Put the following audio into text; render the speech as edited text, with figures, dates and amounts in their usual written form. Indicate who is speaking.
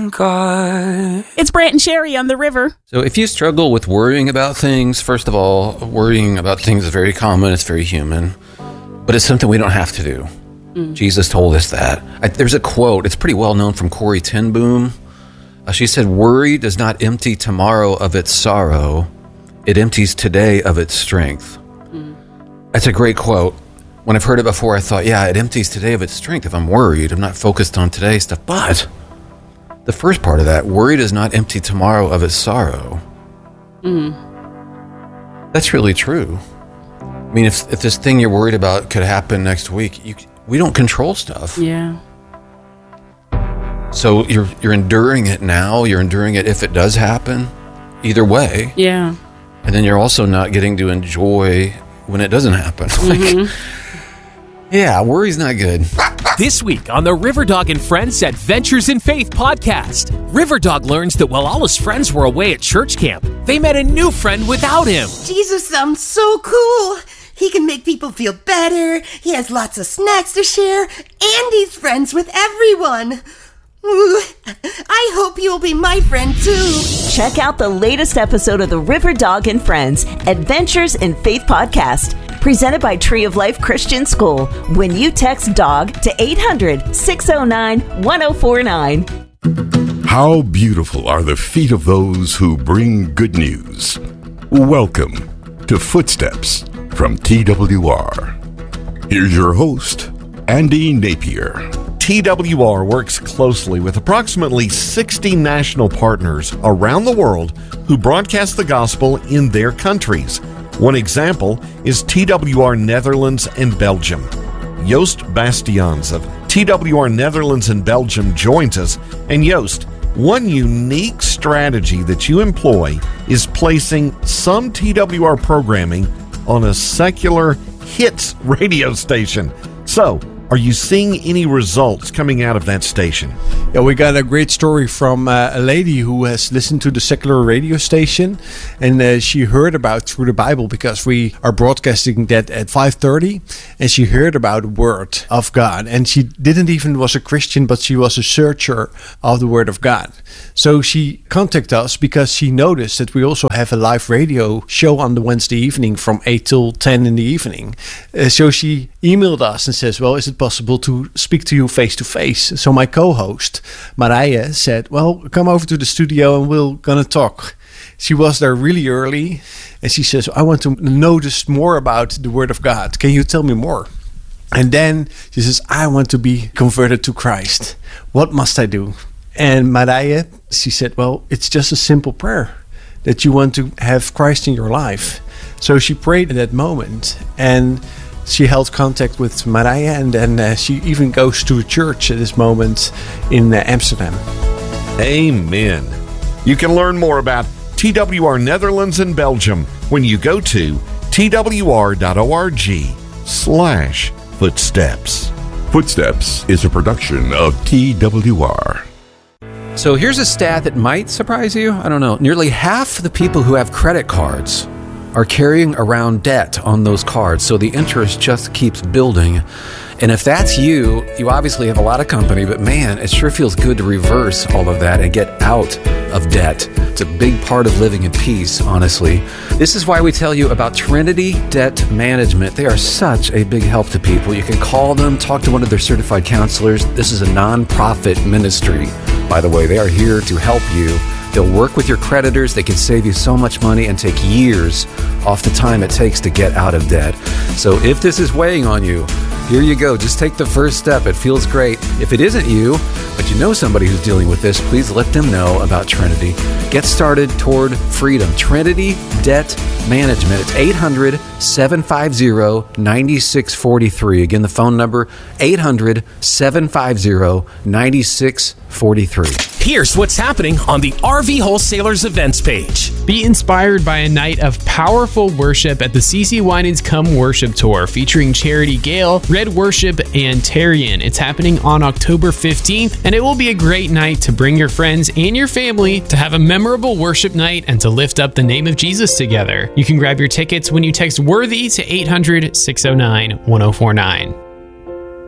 Speaker 1: God.
Speaker 2: It's Brant and Sherry on the river.
Speaker 3: So if you struggle with worrying about things, first of all, worrying about things is very common. It's very human. But it's something we don't have to do. Jesus told us that. There's a quote. It's pretty well known from Corrie ten Boom. She said, "Worry does not empty tomorrow of its sorrow. It empties today of its strength." That's a great quote. When I've heard it before, I thought, yeah, it empties today of its strength. If I'm worried, I'm not focused on today's stuff. But the first part of that, worry does not empty tomorrow of its sorrow. That's really true. I mean, if this thing you're worried about could happen next week, we don't control stuff.
Speaker 2: Yeah.
Speaker 3: So you're enduring it now. You're enduring it if it does happen. Either way.
Speaker 2: Yeah.
Speaker 3: And then you're also not getting to enjoy when it doesn't happen. Yeah, worry's not good.
Speaker 4: This week on the Riverdog and Friends Adventures in Faith podcast, Riverdog learns that while all his friends were away at church camp, they met a new friend without him.
Speaker 5: Jesus sounds so cool. He can make people feel better. He has lots of snacks to share, and he's friends with everyone. Ooh, I hope you'll be my friend too.
Speaker 6: Check out the latest episode of the Riverdog and Friends Adventures in Faith podcast, presented by Tree of Life Christian School, when you text DOG to 800-609-1049.
Speaker 7: How beautiful are the feet of those who bring good news. Welcome to Footsteps from TWR. Here's your host, Andy Napier.
Speaker 8: TWR works closely with approximately 60 national partners around the world who broadcast the gospel in their countries. One example is TWR Netherlands and Belgium. Joost Bastiaans of TWR Netherlands and Belgium joins us. And Joost, one unique strategy that you employ is placing some TWR programming on a secular hits radio station. So, are you seeing any results coming out of that station?
Speaker 9: Yeah, we got a great story from a lady who has listened to the secular radio station, and she heard about Through the Bible because we are broadcasting that at 5:30, and she heard about Word of God, and she didn't even was a Christian, but she was a searcher of the Word of God. So she contacted us because she noticed that we also have a live radio show on the Wednesday evening from 8 till 10 in the evening. So she emailed us and says, well, is it possible to speak to you face to face? So my co-host, Marije, said, well, come over to the studio and we're going to talk. She was there really early and she says, I want to notice more about the Word of God. Can you tell me more? And then she says, I want to be converted to Christ. What must I do? And Marije, she said, well, it's just a simple prayer that you want to have Christ in your life. So she prayed at that moment and she held contact with Marije, and then she even goes to a church at this moment in Amsterdam.
Speaker 8: Amen. You can learn more about TWR Netherlands and Belgium when you go to twr.org/footsteps.
Speaker 7: Footsteps is a production of TWR.
Speaker 3: So here's a stat that might surprise you. I don't know. Nearly half the people who have credit cards are carrying around debt on those cards, so the interest just keeps building. And if that's you, you obviously have a lot of company, but man, it sure feels good to reverse all of that and get out of debt. It's a big part of living in peace, honestly. This is why we tell you about Trinity Debt Management. They are such a big help to people. You can call them, talk to one of their certified counselors. This is a nonprofit ministry, by the way. They are here to help you. They'll work with your creditors. They can save you so much money and take years off the time it takes to get out of debt. So if this is weighing on you, here you go. Just take the first step. It feels great. If it isn't you, but you know somebody who's dealing with this, please let them know about Trinity. Get started toward freedom. Trinity Debt Management. It's 800-750-9643. Again, the phone number, 800-750-9643.
Speaker 4: Here's what's happening on the RV Wholesalers events page.
Speaker 10: Be inspired by a night of powerful worship at the CeCe Winans Come Worship Tour featuring Charity Gale, Red Worship, and Tarian. It's happening on October 15th, and it will be a great night to bring your friends and your family to have a memorable worship night and to lift up the name of Jesus together. You can grab your tickets when you text WORTHY to 800-609-1049.